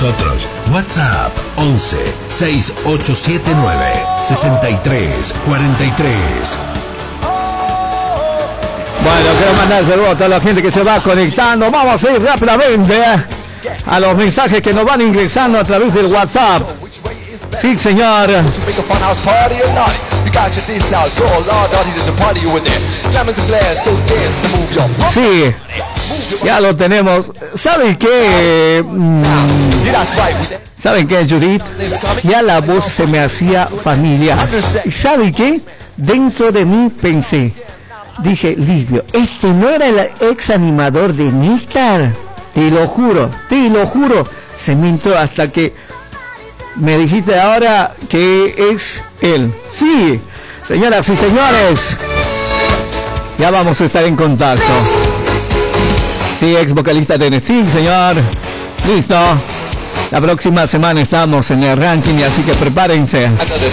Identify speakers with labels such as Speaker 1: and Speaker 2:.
Speaker 1: nosotros. WhatsApp 11 6879 6343.
Speaker 2: Bueno, quiero mandar saludos a toda la gente que se va conectando. Vamos a ir rápidamente a los mensajes que nos van ingresando a través del WhatsApp. Sí, señor. Sí, ya lo tenemos. ¿Saben qué? ¿Saben qué, Judith? Ya la voz se me hacía familiar. ¿Y saben qué? Dentro de mí pensé, dije, Livio, este no era el ex animador de Nícar. Te lo juro, se me entró hasta que me dijiste ahora que es él. Sí, señoras y señores, ya vamos a estar en contacto. Sí, ex vocalista de sí, señor. Listo. La próxima semana estamos en el ranking, así que prepárense.